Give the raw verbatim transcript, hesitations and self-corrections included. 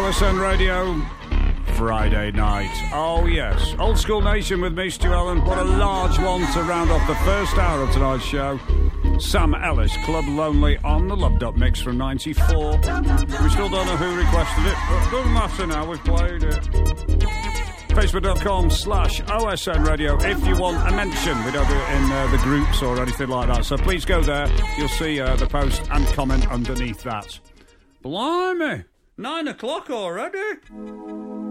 O S N Radio, Friday night. Oh, yes. Old School Nation with me, Stu Allen. What a large one to round off the first hour of tonight's show. Sam Ellis, Club Lonely on the Loved Up mix from ninety-four. We still don't know who requested it, but it doesn't matter now, we've played it. Facebook.com slash OSN Radio if you want a mention. We don't do it in uh, the groups or anything like that, so please go there. You'll see uh, the post and comment underneath that. Blimey, nine o'clock already?